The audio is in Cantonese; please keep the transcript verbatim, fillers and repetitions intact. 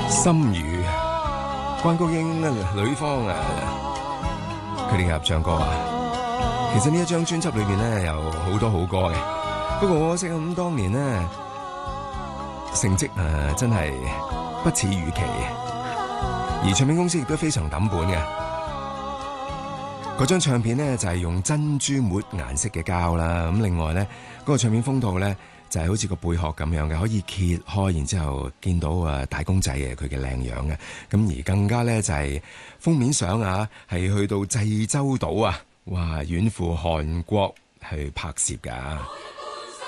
心語，關菊英女方啊，佢哋合唱歌啊。其實呢一張專輯裏邊咧有好多好歌嘅，不過可惜咁當年呢，成績啊真係不似預期，而唱片公司亦都非常抌本嘅。嗰張唱片呢，就係用珍珠抹顏色嘅膠啦，咁另外呢，嗰個唱片封套呢，就係好似個貝殼咁樣嘅，可以揭開，然之後見到啊大公仔嘅佢嘅靚樣嘅。咁而更加呢，就係封面相啊，係去到濟州島啊，哇遠赴韓國去拍攝㗎。